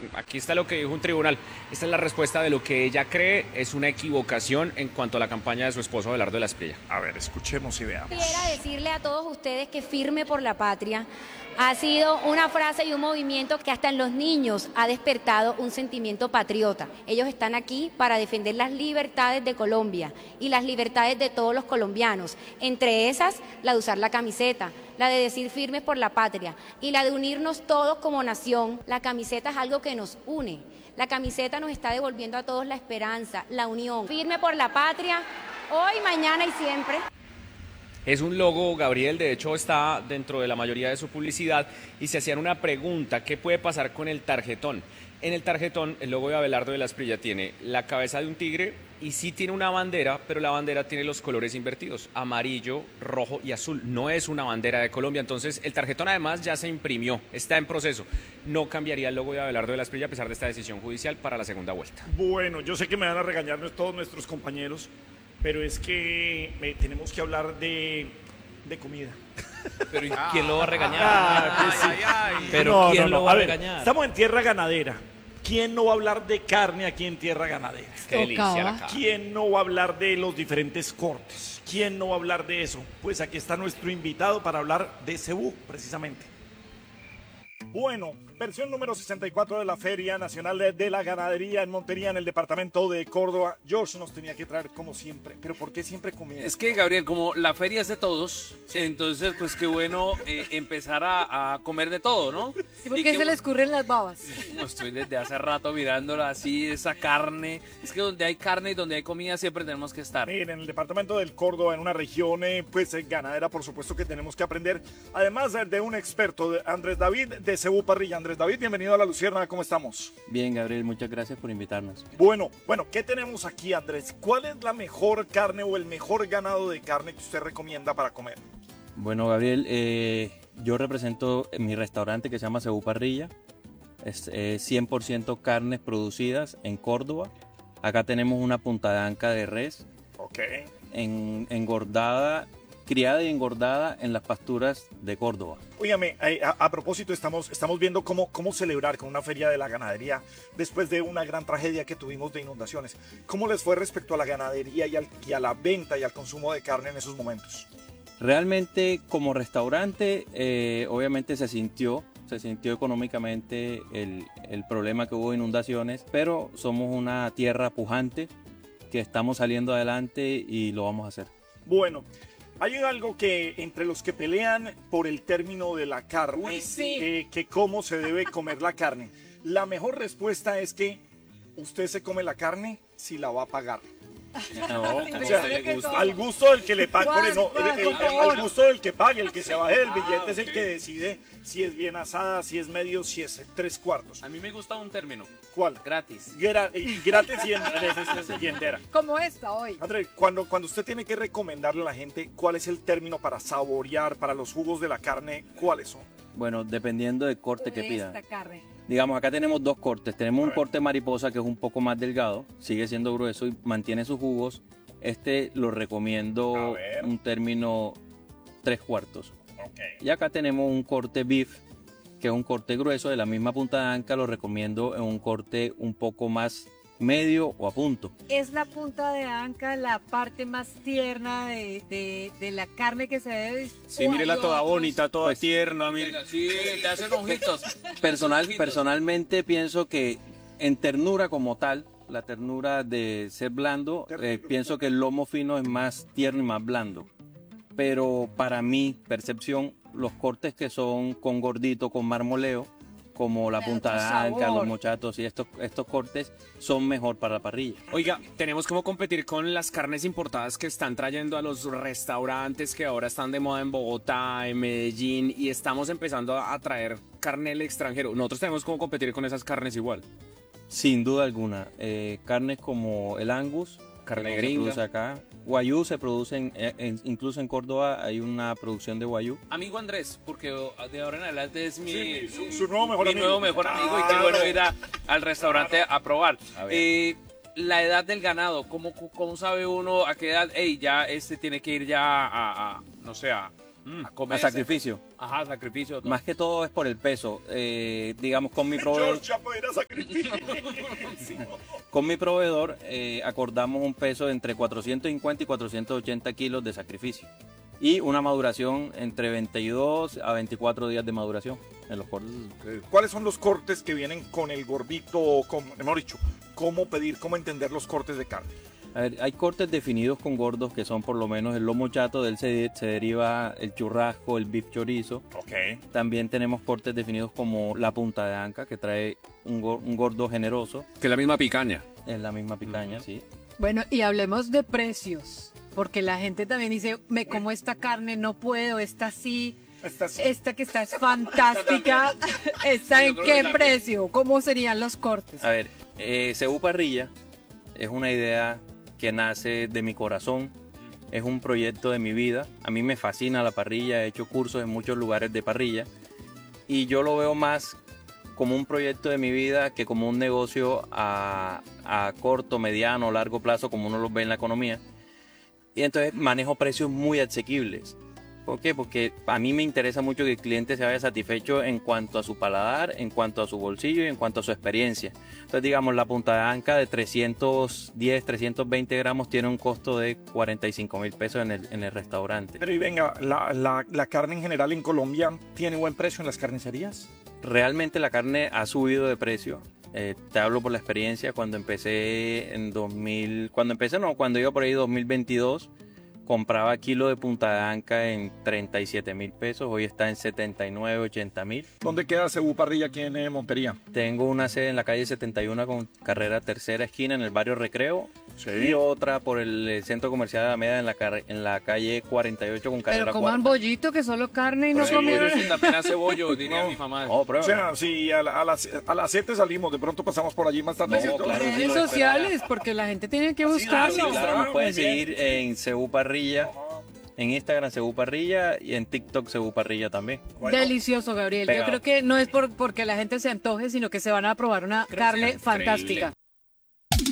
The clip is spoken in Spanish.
aquí está lo que dijo un tribunal. Esta es la respuesta de lo que ella cree es una equivocación en cuanto a la campaña de su esposo Abelardo de la Espriella. A ver, escuchemos y veamos. Quisiera decirle a todos ustedes que Firme por la Patria ha sido una frase y un movimiento que hasta en los niños ha despertado un sentimiento patriota. Ellos están aquí para defender las libertades de Colombia y las libertades de todos los colombianos, entre esas la de usar la camiseta, la de decir firmes por la patria y la de unirnos todos como nación. La camiseta es algo que nos une. La camiseta nos está devolviendo a todos la esperanza, la unión. Firme por la patria, hoy, mañana y siempre. Es un logo, Gabriel, de hecho está dentro de la mayoría de su publicidad y se hacían una pregunta, ¿qué puede pasar con el tarjetón? En el tarjetón, el logo de Abelardo de la Espriella tiene la cabeza de un tigre y sí tiene una bandera, pero la bandera tiene los colores invertidos, amarillo, rojo y azul. No es una bandera de Colombia, entonces el tarjetón además ya se imprimió, está en proceso. No cambiaría el logo de Abelardo de la Espriella a pesar de esta decisión judicial para la segunda vuelta. Bueno, yo sé que me van a regañar todos nuestros compañeros, pero es que tenemos que hablar de comida. Pero ¿y quién lo va a regañar? Pues sí. Pero ¿quién lo va a ver, regañar? estamos en tierra ganadera. ¿Quién no va a hablar de carne aquí en tierra ganadera? Qué delicia la carne. ¿Quién no va a hablar de los diferentes cortes? ¿Quién no va a hablar de eso? Pues aquí está nuestro invitado para hablar de cebú, precisamente. Bueno, versión número 64 de la Feria Nacional de la Ganadería en Montería, en el departamento de Córdoba. George nos tenía que traer como siempre, pero ¿por qué siempre comida? Es que, Gabriel, como la feria es de todos, entonces, pues qué bueno empezar a comer de todo, ¿no? ¿Y por qué se le escurren las babas? No, estoy desde hace rato mirándola así, esa carne. Es que donde hay carne y donde hay comida siempre tenemos que estar. Miren, en el departamento del Córdoba, en una región ganadera, por supuesto que tenemos que aprender. Además de un experto, de Andrés David de Cebú Parrilla. Andrés David, bienvenido a La Luciérnaga, ¿cómo estamos? Bien, Gabriel, muchas gracias por invitarnos. Bueno, ¿qué tenemos aquí, Andrés? ¿Cuál es la mejor carne o el mejor ganado de carne que usted recomienda para comer? Bueno, Gabriel, yo represento mi restaurante que se llama Cebú Parrilla. Es 100% carnes producidas en Córdoba. Acá tenemos una punta de anca de res. Ok. Engordada, criada y engordada en las pasturas de Córdoba. Óigame, a propósito, estamos viendo cómo celebrar con una feria de la ganadería después de una gran tragedia que tuvimos de inundaciones. ¿Cómo les fue respecto a la ganadería y a la venta y al consumo de carne en esos momentos? Realmente, como restaurante, obviamente se sintió económicamente el problema que hubo de inundaciones, pero somos una tierra pujante que estamos saliendo adelante y lo vamos a hacer. Bueno, hay algo que entre los que pelean por el término de la carne, que cómo se debe comer la carne. La mejor respuesta es que usted se come la carne si la va a pagar. No, O sea, al gusto del que le pague, al gusto del que pague, el que se baje del billete es el que decide si es bien asada, si es medio, si es 3/4. a mí me gusta un término. ¿Cuál? Gratis. Gratis y entera. Como esta hoy. André, cuando usted tiene que recomendarle a la gente cuál es el término para saborear, para los jugos de la carne, ¿cuáles son? Bueno, dependiendo del corte que De pidan. esta carne. Digamos, acá tenemos dos cortes. Tenemos un ver. corte mariposa que es un poco más delgado, sigue siendo grueso y mantiene sus jugos. Este lo A recomiendo ver. un término 3/4. Ok. Y acá tenemos un corte beef, que es un corte grueso de la misma punta de anca, lo recomiendo en un corte un poco más medio o a punto. Es la punta de anca la parte más tierna de la carne que se debe. Sí, mírela toda bonita, toda tierna, mire. Sí, te hacen ojitos. Personalmente pienso que en ternura como tal, la ternura de ser blando, pienso que el lomo fino es más tierno y más blando. Pero para mi percepción, los cortes que son con gordito, con marmoleo, como la punta de anca, los mochatos y estos cortes son mejor para la parrilla. Oiga, tenemos como competir con las carnes importadas que están trayendo a los restaurantes que ahora están de moda en Bogotá, en Medellín, y estamos empezando a traer carne del extranjero. Nosotros tenemos como competir con esas carnes igual. Sin duda alguna, carnes como el Angus, Carne que gringa. se produce acá. Wagyu se producen, incluso en Córdoba hay una producción de Wagyu. Amigo Andrés, porque de ahora en adelante es mi, su nuevo mejor mi amigo. nuevo mejor amigo y qué bueno ir al restaurante a probar. La edad del ganado, ¿cómo sabe uno a qué edad? Ey, ya este tiene que ir ya no sé, a A A comer. sacrificio. Ajá, sacrificio. Más que todo es por el peso. Digamos, con mi proveedor, Georgia puede ir a sacrificio. acordamos un peso de entre 450 y 480 kilos de sacrificio. Y una maduración entre 22 a 24 días de maduración en los cortes. ¿Cuáles son los cortes que vienen con el gordito? Mejor dicho, cómo entender los cortes de carne? A ver, hay cortes definidos con gordos que son por lo menos el lomo chato, del se deriva el churrasco, el beef chorizo. Ok. También tenemos cortes definidos como la punta de anca, que trae un gordo generoso. Que es la misma picaña. Es la misma picaña, sí. Bueno, y hablemos de precios, porque la gente también dice, me como esta carne, no puedo, esta sí, esta que está es fantástica, ¿está en qué precio? ¿Cómo serían los cortes? A ver, Cebú Parrilla es una idea que nace de mi corazón, es un proyecto de mi vida. A mí me fascina la parrilla, he hecho cursos en muchos lugares de parrilla y yo lo veo más como un proyecto de mi vida que como un negocio a corto, mediano, largo plazo, como uno lo ve en la economía. Y entonces manejo precios muy asequibles. ¿Por qué? Porque a mí me interesa mucho que el cliente se vaya satisfecho en cuanto a su paladar, en cuanto a su bolsillo y en cuanto a su experiencia. Entonces, digamos, la punta de anca de 310, 320 gramos tiene un costo de 45.000 pesos en el restaurante. Pero y venga, la carne en general en Colombia tiene buen precio en las carnicerías. Realmente la carne ha subido de precio. Te hablo por la experiencia. Cuando iba por ahí 2022, compraba kilo de punta de anca en 37.000 pesos, hoy está en 79, 80.000. ¿Dónde queda Cebú Parrilla aquí en Montería? Tengo una sede en la calle 71 con carrera tercera esquina en el barrio Recreo. Sí. Y otra por el centro comercial de Alameda en la calle 48 con carrera Pero coman cuarta. bollito, que solo carne y no Sí, comieron. eso es apenas cebollo, diría mi mamá. No, prueba. O sea, si a las 7 salimos, de pronto pasamos por allí más tarde. No, claro. Redes sociales, porque la gente tiene que buscarlo. Claro, nos pueden seguir en Cebú Parrilla, en Instagram Cebú Parrilla y en TikTok Cebú Parrilla también. Delicioso, Gabriel. Pegado. Yo creo que no es porque la gente se antoje, sino que se van a probar una carne fantástica.